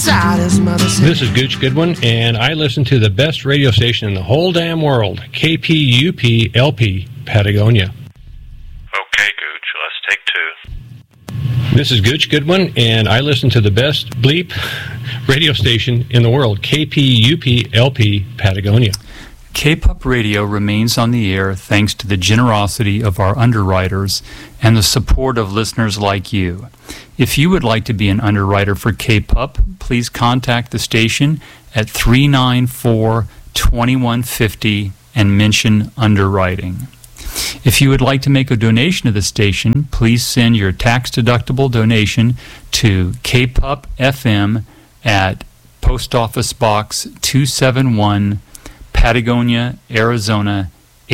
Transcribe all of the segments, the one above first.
inside, his mother said. This is Gooch Goodwin, and I listen to the best radio station in the whole damn world, KPUP-LP, Patagonia. Okay, Gooch, let's take two. This is Gooch Goodwin, and I listen to the best bleep radio station in the world, KPUP-LP, Patagonia. KPUP Radio remains on the air thanks to the generosity of our underwriters and the support of listeners like you. If you would like to be an underwriter for KPUP, please contact the station at 394-2150 and mention underwriting. If you would like to make a donation to the station, please send your tax-deductible donation to KPUP FM at Post Office Box 271, Patagonia, Arizona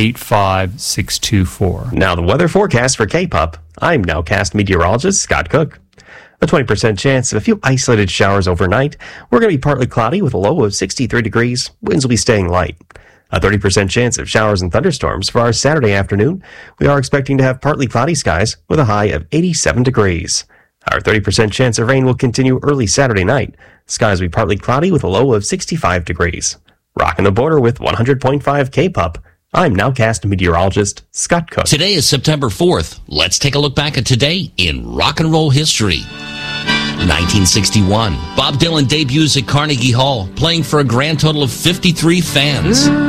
85624. Now the weather forecast for K-Pop. I'm Nowcast meteorologist Scott Cook. A 20% chance of a few isolated showers overnight. We're going to be partly cloudy with a low of 63 degrees. Winds will be staying light. A 30% chance of showers and thunderstorms for our Saturday afternoon. We are expecting to have partly cloudy skies with a high of 87 degrees. Our 30% chance of rain will continue early Saturday night. Skies will be partly cloudy with a low of 65 degrees. Rocking the border with 100.5 K-Pop. I'm Nowcast meteorologist Scott Cook. Today is September 4th. Let's take a look back at today in rock and roll history. 1961, Bob Dylan debuts at Carnegie Hall, playing for a grand total of 53 fans.